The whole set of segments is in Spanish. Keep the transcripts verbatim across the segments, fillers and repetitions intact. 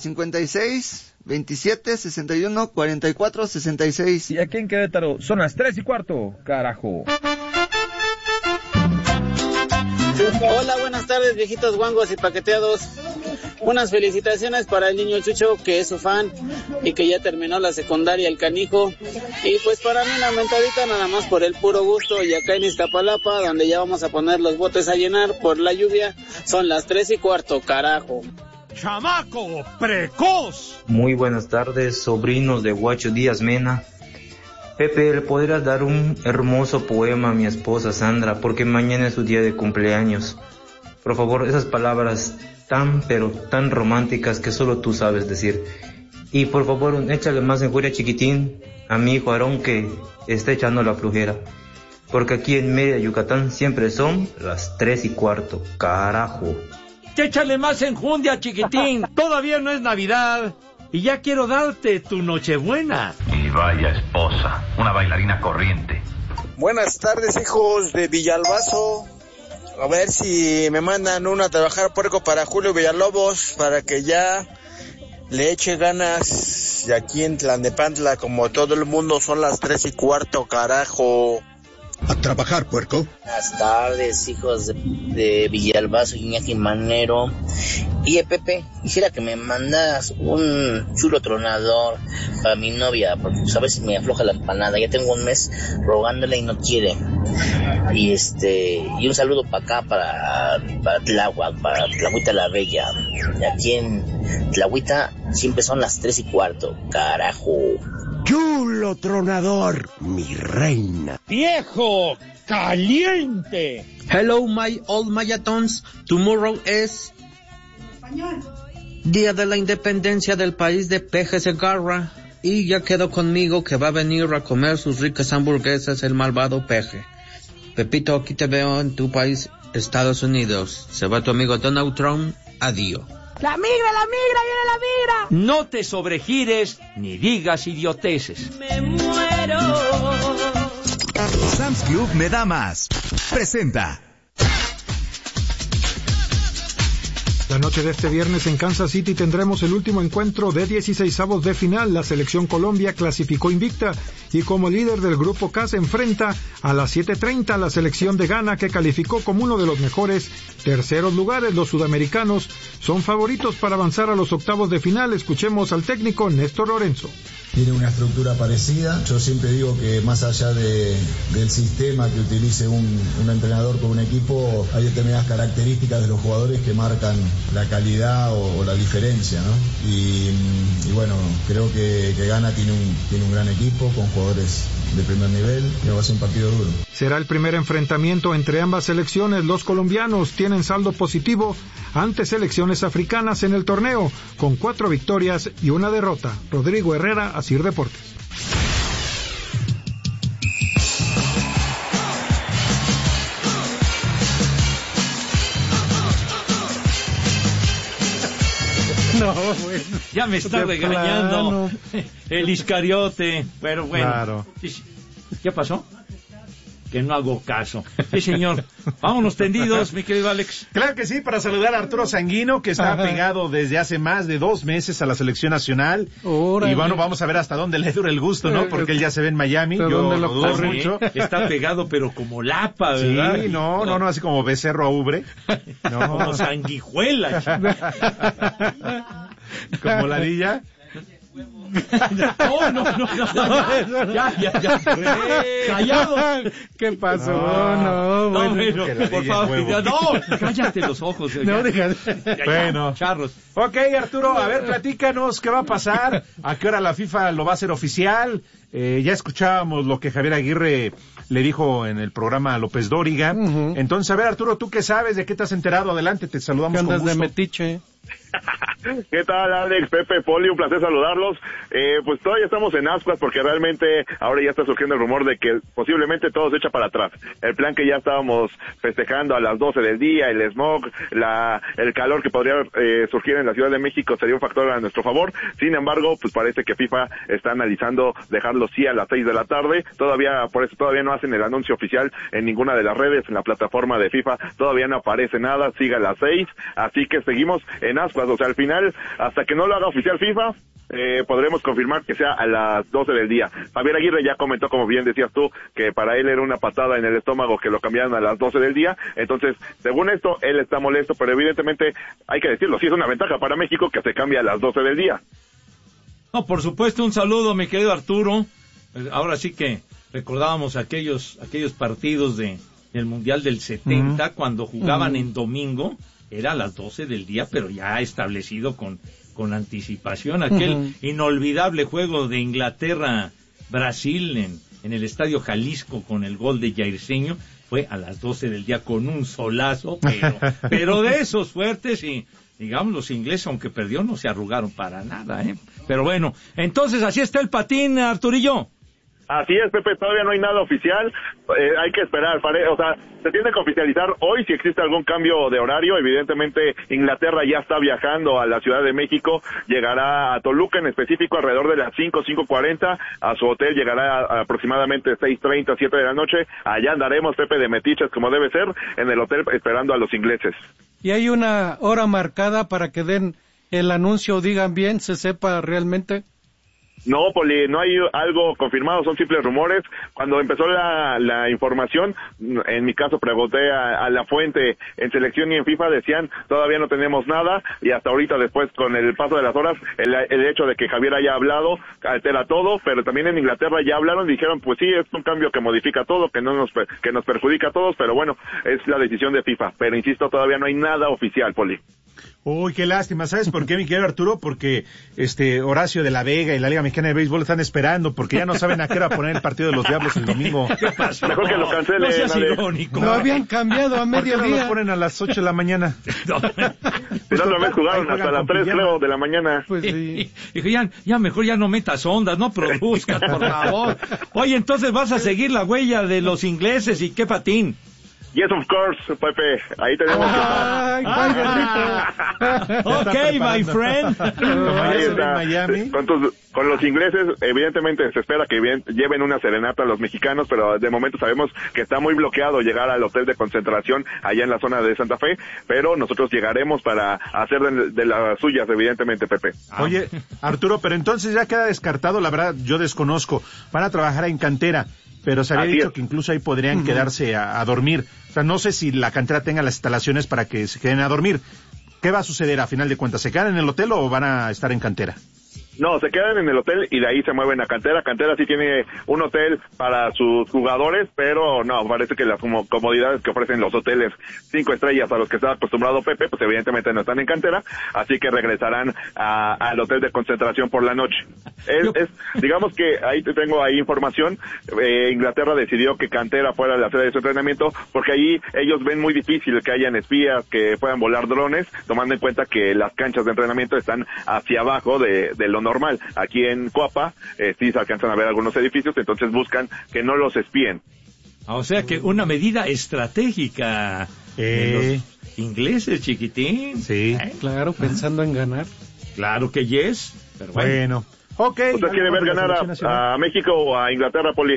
cincuenta y seis, veintisiete, sesenta y uno, cuarenta y cuatro, sesenta y seis. Y aquí en Querétaro son las tres y cuarto, carajo. Hola, buenas tardes, viejitos guangos y paqueteados. Unas felicitaciones para el niño Chucho, que es su fan y que ya terminó la secundaria, el canijo. Y pues para mí una mentadita nada más por el puro gusto. Y acá en Iztapalapa, donde ya vamos a poner los botes a llenar por la lluvia, son las tres y cuarto, carajo. ¡Chamaco precoz! Muy buenas tardes, sobrinos de Guacho Díaz Mena. Pepe, ¿le podrías dar un hermoso poema a mi esposa Sandra? Porque mañana es su día de cumpleaños. Por favor, esas palabras tan, pero tan románticas que solo tú sabes decir. Y por favor, échale más enjundia, chiquitín, a mi hijo Aarón, que está echando la flujera. Porque aquí en Mérida, Yucatán, siempre son las tres y cuarto, carajo. Échale más enjundia, chiquitín. Todavía no es Navidad y ya quiero darte tu Nochebuena. Y vaya esposa, una bailarina corriente. Buenas tardes, hijos de Villalbazo. A ver si me mandan uno a trabajar puerco para Julio Villalobos, para que ya le eche ganas. Y aquí en Tlalnepantla, como todo el mundo, son las tres y cuarto, carajo. A trabajar, puerco. Buenas tardes, hijos de, de Villalbazo, Iñaki Manero. Y eh, Pepe, quisiera que me mandas un chulo tronador para mi novia, porque pues, a veces me afloja la empanada. Ya tengo un mes rogándole y no quiere. Y este y un saludo para acá, para, para Tláhuac, para Tlahuita la Bella. Y aquí en Tlahuita siempre son las tres y cuarto, carajo. Chulo tronador, mi reina. ¡Viejo caliente! Hello, my old Mayatons. Tomorrow es Día de la Independencia del país de Peje Segarra. Y ya quedó conmigo que va a venir a comer sus ricas hamburguesas el malvado Peje. Pepito, aquí te veo en tu país, Estados Unidos. Se va tu amigo Donald Trump. Adiós. ¡La migra, la migra, viene la migra! No te sobregires ni digas idioteces. ¡Me muero! Sam's Club me da más. Presenta. La noche de este viernes en Kansas City tendremos el último encuentro de dieciseisavos de final. La selección Colombia clasificó invicta y como líder del grupo K se enfrenta a las siete treinta a la selección de Ghana, que calificó como uno de los mejores terceros lugares. Los sudamericanos son favoritos para avanzar a los octavos de final. Escuchemos al técnico Néstor Lorenzo. Tiene una estructura parecida. Yo siempre digo que más allá de, del sistema que utilice un, un entrenador con un equipo, hay determinadas características de los jugadores que marcan la calidad o, o la diferencia, ¿no? Y, y bueno, creo que, que Ghana tiene un, tiene un gran equipo con jugadores de primer nivel y va a ser un partido duro. Será el primer enfrentamiento entre ambas selecciones. Los colombianos tienen saldo positivo ante selecciones africanas en el torneo, con cuatro victorias y una derrota. Rodrigo Herrera, Asir Deportes. No, bueno, ya me está regañando el Iscariote, pero bueno. Claro. ¿Qué pasó? Que no hago caso. Sí, señor. Vámonos tendidos, mi querido Alex. Claro que sí, para saludar a Arturo Sanguino, que está Ajá. pegado desde hace más de dos meses a la selección nacional. Órale. Y bueno, vamos a ver hasta dónde le dura el gusto, ¿no? Porque él ya se ve en Miami. Yo lo dudo mucho. Está pegado, pero como lapa, ¿verdad? Sí, no, no, no, así como becerro a ubre. No. Como sanguijuela. Como ladilla. No, no, no, no, ya, ya, ya, callado. ¿Qué pasó? No, no, bueno, bueno por favor, ya, no, cállate los ojos. Ya, no, déjate. Ya, ya, bueno, charros. Ok, Arturo, a ver, platícanos qué va a pasar, a qué hora la FIFA lo va a hacer oficial. Eh, ya escuchábamos lo que Javier Aguirre le dijo en el programa a López Dóriga. Uh-huh. Entonces, a ver, Arturo, ¿tú qué sabes? ¿De qué te has enterado? Adelante, te saludamos con gusto. de metiche. ¿Qué tal, Alex, Pepe, Poli? Un placer saludarlos. Eh, pues todavía estamos en ascuas porque realmente ahora ya está surgiendo el rumor de que posiblemente todo se echa para atrás. El plan que ya estábamos festejando a las doce del día, el smog, la, el calor que podría eh, surgir en la Ciudad de México sería un factor a nuestro favor. Sin embargo, pues parece que FIFA está analizando dejarlo sí a las seis de la tarde. Todavía, por eso todavía no hacen el anuncio oficial en ninguna de las redes, en la plataforma de FIFA todavía no aparece nada, sigue a las seis. Así que seguimos en ascuas. O sea, al final final, hasta que no lo haga oficial FIFA, eh, podremos confirmar que sea a las doce del día. Javier Aguirre ya comentó, como bien decías tú, que para él era una patada en el estómago que lo cambiaran a las doce del día. Entonces, según esto, él está molesto, pero evidentemente, hay que decirlo, sí es una ventaja para México que se cambie a las doce del día. No, por supuesto, un saludo, mi querido Arturo. Ahora sí que recordábamos aquellos aquellos partidos de del Mundial del setenta, uh-huh. cuando jugaban uh-huh. en domingo, era a las doce del día, pero ya establecido con, con anticipación. Aquel uh-huh. inolvidable juego de Inglaterra-Brasil en, en el Estadio Jalisco con el gol de Jairzinho, fue a las doce del día con un solazo, pero, pero de esos fuertes, y digamos, los ingleses, aunque perdió, no se arrugaron para nada, ¿eh? Pero bueno, entonces así está el patín, Arturillo. Así es, Pepe, todavía no hay nada oficial, eh, hay que esperar, pare, o sea, se tiene que oficializar hoy si existe algún cambio de horario. Evidentemente Inglaterra ya está viajando a la Ciudad de México, llegará a Toluca en específico alrededor de las cinco, cinco cuarenta, a su hotel llegará a, a aproximadamente seis treinta, siete de la noche, allá andaremos, Pepe, de metiches como debe ser, en el hotel esperando a los ingleses. ¿Y hay una hora marcada para que den el anuncio, digan bien, se sepa realmente? No, Poli, no hay algo confirmado, son simples rumores. Cuando empezó la, la información, en mi caso pregunté a, a la fuente en selección y en FIFA, decían todavía no tenemos nada, y hasta ahorita después, con el paso de las horas, el, el hecho de que Javier haya hablado altera todo, pero también en Inglaterra ya hablaron y dijeron, pues sí, es un cambio que modifica todo, que no nos que nos perjudica a todos, pero bueno, es la decisión de FIFA. Pero insisto, todavía no hay nada oficial, Poli. Uy, qué lástima. ¿Sabes por qué, mi querido Arturo? Porque este Horacio de la Vega y la Liga Mexicana de Béisbol están esperando, porque ya no saben a qué hora poner el partido de los Diablos el domingo. ¿Qué pasó? Mejor que lo cancelen. No seas irónico. Lo habían cambiado a mediodía. ¿Por qué no lo ponen a las ocho de la mañana? No. Si la otra vez jugaron hasta las tres, creo, de la mañana. Pues sí. Dijo, ya, ya mejor ya no metas ondas, no produzcas, por favor. Oye, entonces vas a seguir la huella de los ingleses, ¿y qué patín? Yes, of course, Pepe. Ahí tenemos Ay, que... Ok, my friend. Ahí está. Miami. Con, tus, con los ingleses, evidentemente se espera que bien, lleven una serenata a los mexicanos, pero de momento sabemos que está muy bloqueado llegar al hotel de concentración allá en la zona de Santa Fe, pero nosotros llegaremos para hacer de, de las suyas, evidentemente, Pepe. Oye, Arturo, pero entonces ya queda descartado, la verdad, yo desconozco. Van a trabajar en cantera, pero se había Así dicho es. que incluso ahí podrían uh-huh. quedarse a, a dormir. O sea, no sé si la cantera tenga las instalaciones para que se queden a dormir. ¿Qué va a suceder a final de cuentas? ¿Se quedan en el hotel o van a estar en cantera? No, se quedan en el hotel y de ahí se mueven a cantera. Cantera sí tiene un hotel para sus jugadores, pero no, parece que las comodidades que ofrecen los hoteles cinco estrellas a los que está acostumbrado Pepe, pues evidentemente no están en cantera, así que regresarán a, al hotel de concentración por la noche. Es, es digamos que ahí te tengo ahí información. Eh, Inglaterra decidió que cantera fuera la sede de su entrenamiento, porque ahí ellos ven muy difícil que hayan espías que puedan volar drones, tomando en cuenta que las canchas de entrenamiento están hacia abajo de, de lo normal. Aquí en Coapa eh, sí se alcanzan a ver algunos edificios, entonces buscan que no los espíen. O sea que una medida estratégica eh. de los ingleses, chiquitín. Sí, ¿Eh? Claro, pensando en ganar. Claro que yes, pero bueno. bueno. Ok. ¿Usted quiere ver ganar a, a México o a Inglaterra, Poli?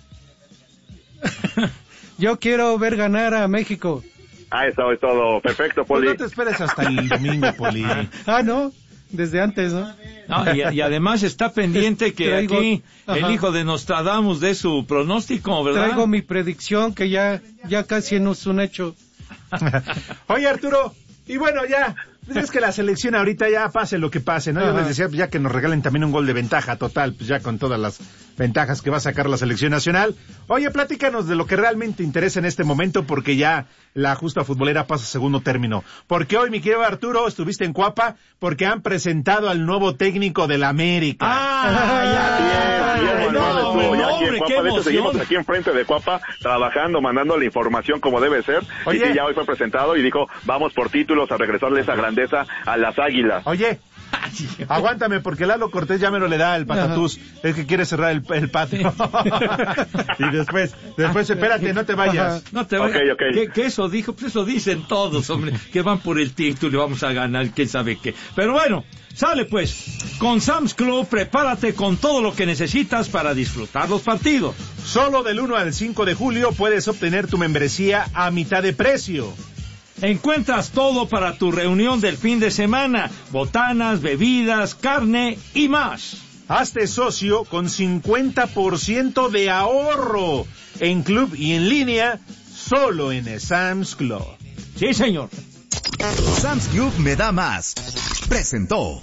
Yo quiero ver ganar a México. Ah, eso es todo. Perfecto, Poli. Pues no te esperes hasta el domingo, Poli. Ah, ¿no? Desde antes, ¿no? No, y, y además está pendiente que Traigo, aquí ajá. el hijo de Nostradamus dé su pronóstico, ¿verdad? Traigo mi predicción que ya, ya casi no es un hecho. Oye, Arturo, y bueno, ya, es que la selección ahorita ya pase lo que pase, ¿no? Ajá. Yo les decía, pues ya que nos regalen también un gol de ventaja total, pues ya con todas las ventajas que va a sacar la selección nacional. Oye, platícanos de lo que realmente interesa en este momento, porque ya la justa futbolera pasa a segundo término. Porque hoy, mi querido Arturo, estuviste en Coapa, porque han presentado al nuevo técnico del América. ¡Ah! Ya, ya, no, ya aquí en Coapa. De hecho, seguimos aquí enfrente de Coapa, trabajando, mandando la información como debe ser. Oye. Y sí, ya hoy fue presentado y dijo, vamos por títulos a regresarle esa grandeza a las Águilas. Oye, aguántame, porque Lalo Cortés ya me lo le da el patatús. Ajá. Es que quiere cerrar el, el patio. Y después, después, espérate, no te vayas. Ajá. No te vayas. Okay, okay. ¿Qué, ¿Qué eso dijo? Pues eso dicen todos, hombre, que van por el título y vamos a ganar, quién sabe qué. Pero bueno, sale pues. Con Sam's Club, prepárate con todo lo que necesitas para disfrutar los partidos. Solo del uno al cinco de julio puedes obtener tu membresía a mitad de precio. encuentras todo para tu reunión del fin de semana, botanas, bebidas, carne y más. Hazte socio con cincuenta por ciento de ahorro en club y en línea, solo en Sam's Club. Sí, señor. Sam's Club me da más. Presentó.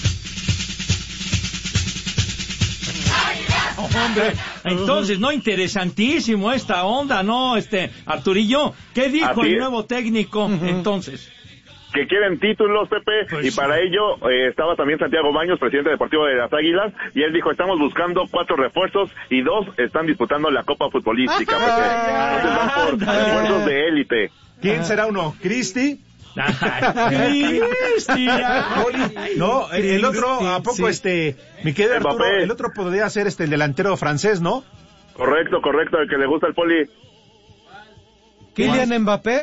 Hombre, entonces, no, interesantísimo esta onda, ¿no? Este, Arturillo, ¿qué dijo Así el es. nuevo técnico, uh-huh. entonces? Que quieren títulos, Pepe, pues y para sí. ello eh, estaba también Santiago Baños, presidente deportivo de las Águilas, y él dijo, estamos buscando cuatro refuerzos y dos están disputando la Copa Futbolística, Pepe. Entonces van por refuerzos de élite. ¿Quién será uno? ¿Cristi? Cristi. No, el otro, ¿a poco sí. este, mi querido Arturo, el otro podría ser este, el delantero francés, ¿no? Correcto, correcto, el que le gusta el Poli. ¿Kylian Mbappé?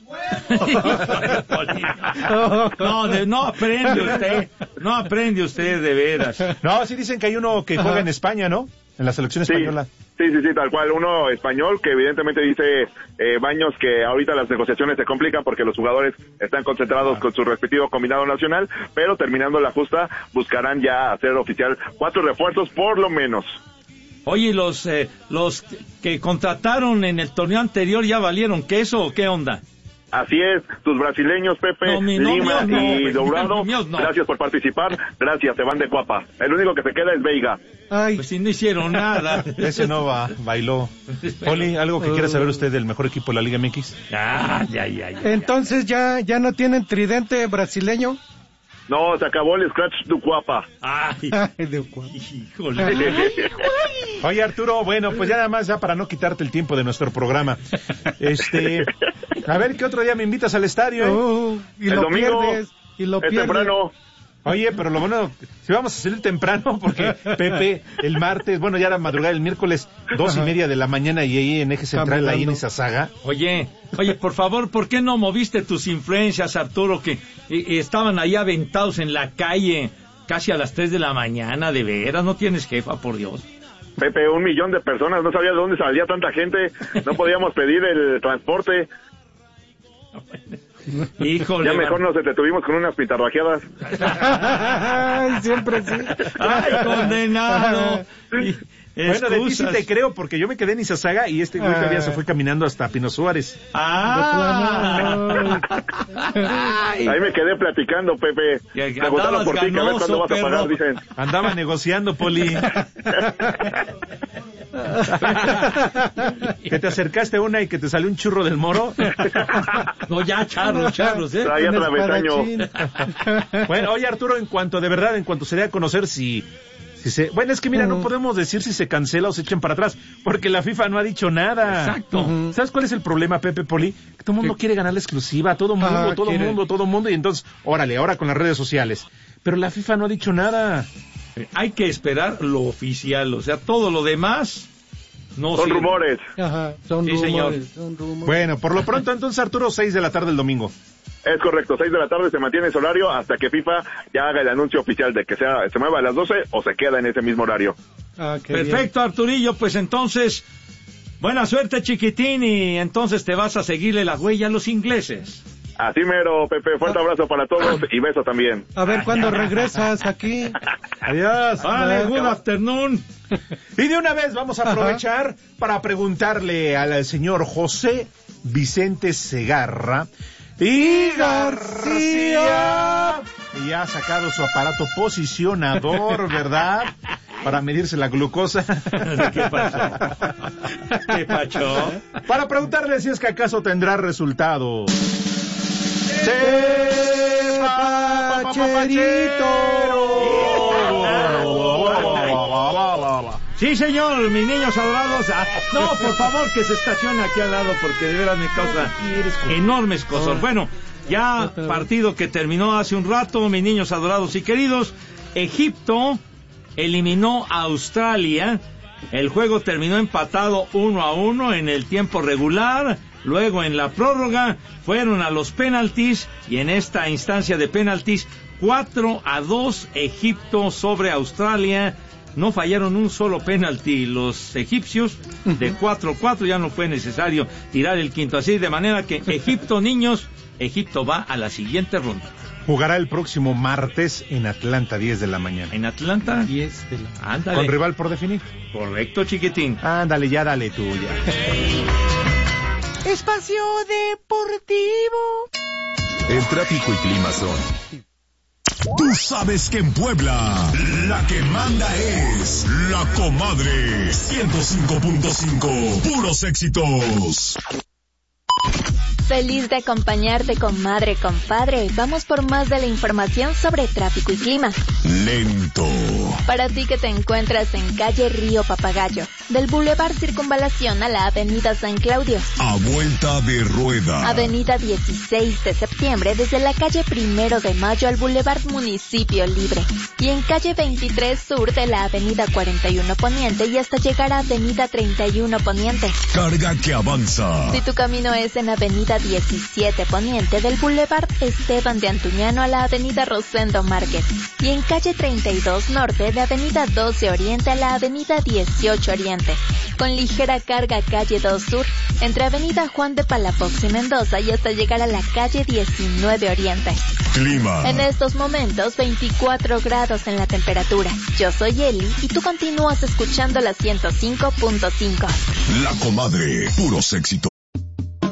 No, de, no aprende usted, no aprende usted de veras. No, sí dicen que hay uno que juega Ajá. en España, ¿no? En la selección sí, española. Sí, sí, sí, tal cual. Uno español que evidentemente dice eh, Baños que ahorita las negociaciones se complican porque los jugadores están concentrados ah. con su respectivo combinado nacional, pero terminando la justa buscarán ya hacer oficial cuatro refuerzos por lo menos. Oye, los eh, los que contrataron en el torneo anterior ya valieron queso o qué onda? Así es, tus brasileños, Pepe, no, mi, no, Lima no, y no, Dourado, no. gracias por participar, gracias, te van de cuapa. El único que se queda es Veiga. Ay, pues si no hicieron nada. Ese no va, bailó. Poli, ¿algo que quiera saber usted del mejor equipo de la Liga M X? Ah, ya, ya, ya. Entonces, ¿ya ya no tienen tridente brasileño? No, se acabó el Scratch du Cuapa. Ay, de Cuapa. Híjole. Oye, Arturo, bueno, pues ya nada más, ya para no quitarte el tiempo de nuestro programa. Este, a ver, ¿qué otro día me invitas al estadio? Eh? Uh, y el lo domingo, pierdes. Y lo es pierdes. temprano. Oye, pero lo bueno, si vamos a salir temprano, porque Pepe, el martes, bueno, ya era madrugada, el miércoles, dos y media de la mañana, y ahí en Eje Central, ahí en Izazaga. Oye, oye, por favor, ¿por qué no moviste tus influencias, Arturo, que y, y estaban ahí aventados en la calle casi a las tres de la mañana, de veras? ¿No tienes jefa, por Dios? Pepe, un millón de personas, no sabía de dónde salía tanta gente, no podíamos pedir el transporte. Híjole, ya mejor nos detuvimos con unas pintarrajeadas. Ay, siempre sí. Ay, condenado. Bueno, de ti sí te creo, porque yo me quedé en Izazaga y este güey todavía se fue caminando hasta Pino Suárez. Ah. Ahí me quedé platicando, Pepe. Preguntaron por ti, que a ver cuándo vas a pagar, dicen. Andaba negociando, Poli. Que te acercaste a una y que te salió un churro del Moro. No, ya, charros, charros, ¿eh? Traía travesaño. Bueno, oye, Arturo, en cuanto, de verdad, en cuanto se dé a conocer si... Si se... Bueno, es que mira, uh-huh. no podemos decir si se cancela o se echen para atrás, porque la FIFA no ha dicho nada. Exacto. Uh-huh. ¿Sabes cuál es el problema, Pepe, Poli? Que todo el mundo quiere ganar la exclusiva, todo mundo, ah, todo el mundo, todo el mundo, y entonces, órale, ahora con las redes sociales. Pero la FIFA no ha dicho nada. Hay que esperar lo oficial, o sea, todo lo demás... No son sé. rumores. Ajá, son sí, rumores, señor. son rumores. Bueno, por lo pronto, entonces, Arturo, seis de la tarde el domingo. Es correcto, seis de la tarde se mantiene ese horario hasta que FIFA ya haga el anuncio oficial de que sea se mueva a las doce o se queda en ese mismo horario. Ah, perfecto, bien. Arturillo, pues entonces, buena suerte, chiquitín, y entonces te vas a seguirle la huella a los ingleses. Así mero, Pepe, fuerte abrazo para todos y besos también. A ver, ¿cuándo regresas aquí? Adiós. Vale, good afternoon. Y de una vez vamos a aprovechar Ajá. para preguntarle al señor José Vicente Segarra y García. Y ya ha sacado su aparato posicionador, ¿verdad? Para medirse la glucosa. ¿Qué pasó? ¿Qué pasó? Para preguntarle si es que acaso tendrá resultados. Sí, señor, mis niños adorados. Ah, no, por favor, que se estacione aquí al lado, porque de veras me causa enormes cosas. Bueno, ya partido que terminó hace un rato, mis niños adorados y queridos. Egipto eliminó a Australia. El juego terminó empatado uno a uno en el tiempo regular. Luego en la prórroga fueron a los penaltis y en esta instancia de penaltis cuatro a dos Egipto sobre Australia. No fallaron un solo penalti los egipcios. De cuatro a cuatro ya no fue necesario tirar el quinto, así de manera que Egipto, niños, Egipto va a la siguiente ronda. Jugará el próximo martes en Atlanta, diez de la mañana. ¿En Atlanta? diez de la mañana. Ándale. ¿Con rival por definir? Correcto, chiquitín. Ándale, ya dale tuya. Espacio Deportivo. El tráfico y clima son... Tú sabes que en Puebla la que manda es La Comadre. ciento cinco punto cinco, puros éxitos. Feliz de acompañarte, comadre, compadre. Vamos por más de la información sobre tráfico y clima. Lento. Para ti que te encuentras en calle Río Papagayo, del Boulevard Circunvalación a la Avenida San Claudio. A vuelta de rueda. Avenida dieciséis de septiembre, desde la calle Primero de Mayo al Boulevard Municipio Libre. Y en calle veintitrés Sur de la Avenida cuarenta y uno Poniente y hasta llegar a Avenida treinta y uno Poniente. Carga que avanza. Si tu camino es en Avenida diecisiete Poniente, del Boulevard Esteban de Antuñano a la Avenida Rosendo Márquez. Y en calle treinta y dos Norte, de Avenida doce Oriente a la Avenida dieciocho Oriente. Con ligera carga calle dos Sur, entre Avenida Juan de Palafox y Mendoza y hasta llegar a la calle diecinueve Oriente. Clima. En estos momentos, veinticuatro grados en la temperatura. Yo soy Eli y tú continúas escuchando la ciento cinco punto cinco. La Comadre, puros éxitos.